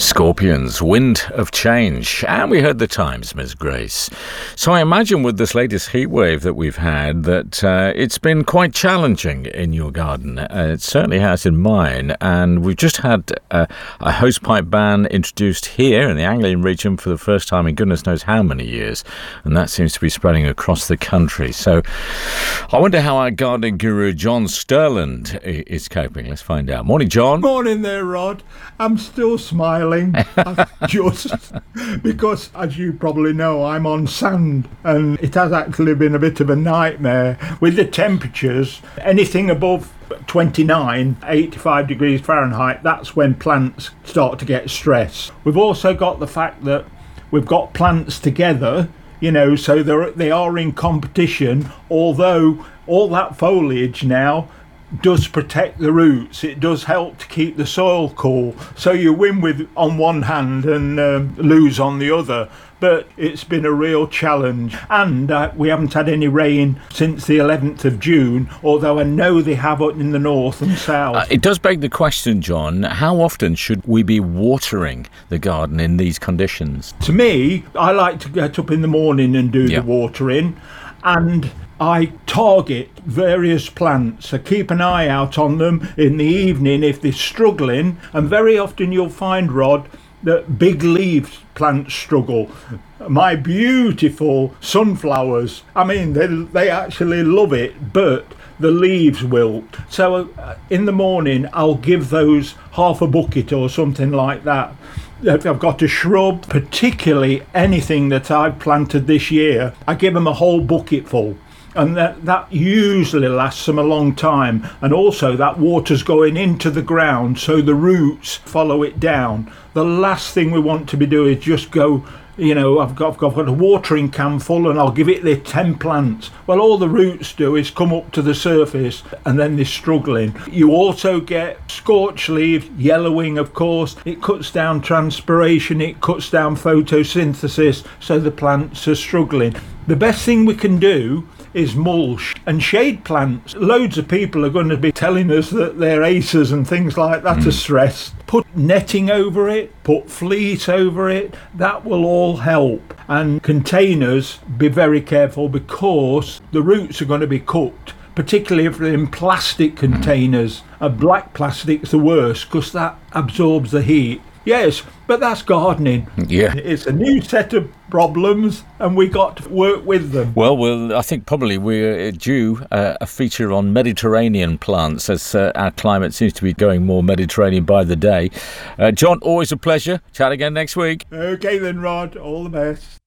Scorpions, Wind of Change. And we heard the Times, Ms. Grace. So I imagine with this latest heat wave that we've had that it's been quite challenging in your garden. It certainly has in mine. And we've just had a hosepipe ban introduced here in the Anglian region for the first time in goodness knows how many years. And that seems to be spreading across the country. So I wonder how our gardening guru John Sterland is coping. Let's find out. Morning, John. Morning there, Rod. I'm still smiling. Just because, as you probably know, I'm on sand, and it has actually been a bit of a nightmare with the temperatures. Anything above 29, 85 degrees Fahrenheit, that's when plants start to get stressed. We've also got the fact that we've got plants together, so they are in competition, although all that foliage now does protect the roots. It does help to keep the soil cool, so you win with on one hand and lose on the other. But it's been a real challenge, and we haven't had any rain since the 11th of June, although I know they have up in the north and south. It does beg the question, John, how often should we be watering the garden in these conditions? To me, I like to get up in the morning and do the watering, and I target various plants. I keep an eye out on them in the evening if they're struggling, and very often you'll find, Rod, that big leaf plants struggle. My beautiful sunflowers, they actually love it, but the leaves wilt. So in the morning I'll give those half a bucket or something like that. If I've got a shrub, particularly anything that I've planted this year, I give them a whole bucket full. And that usually lasts them a long time. And also that water's going into the ground, so the roots follow it down. The last thing we want to be doing is just go, I've got a watering can full and I'll give it the 10 plants. Well, all the roots do is come up to the surface and then they're struggling. You also get scorched leaves, yellowing, of course. It cuts down transpiration, it cuts down photosynthesis, so the plants are struggling. The best thing we can do is mulch and shade plants. Loads of people are going to be telling us that their acers and things like that are stressed. Put netting over it, put fleece over it, that will all help. And containers, be very careful because the roots are going to be cooked, particularly if they're in plastic containers. Black plastic's the worst because that absorbs the heat. Yes, but that's gardening. Yeah. It's a new set of problems and we got to work with them. Well, I think probably we're due a feature on Mediterranean plants as our climate seems to be going more Mediterranean by the day. John, always a pleasure. Chat again next week. Okay then, Rod. All the best.